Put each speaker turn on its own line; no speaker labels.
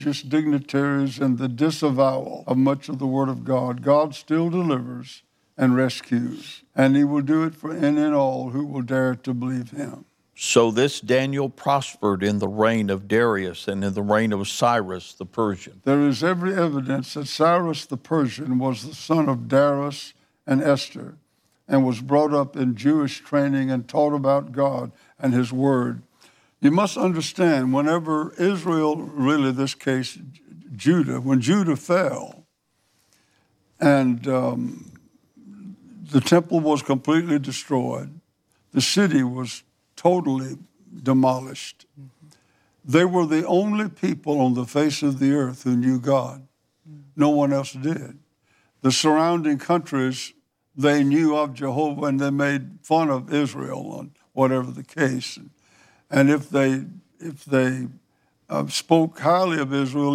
religious dignitaries and the disavowal of much of the Word of God, God still delivers and rescues, and he will do it for any and all who will dare to believe him.
So this Daniel prospered in the reign of Darius and in the reign of Cyrus the Persian.
There is every evidence that Cyrus the Persian was the son of Darius and Esther, and was brought up in Jewish training and taught about God and his word. You must understand, whenever Israel, really in this case, Judah, when Judah fell and the temple was completely destroyed, the city was totally demolished. They were the only people on the face of the earth who knew God. No one else did. The surrounding countries, they knew of Jehovah, and they made fun of Israel on whatever the case. And if they spoke highly of Israel,